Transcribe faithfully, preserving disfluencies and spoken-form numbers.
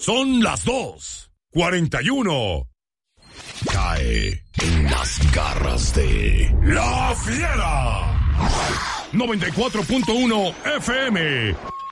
Son las dos, cuarenta y uno. Cae en las garras de La Fiera. noventa y cuatro punto uno F M.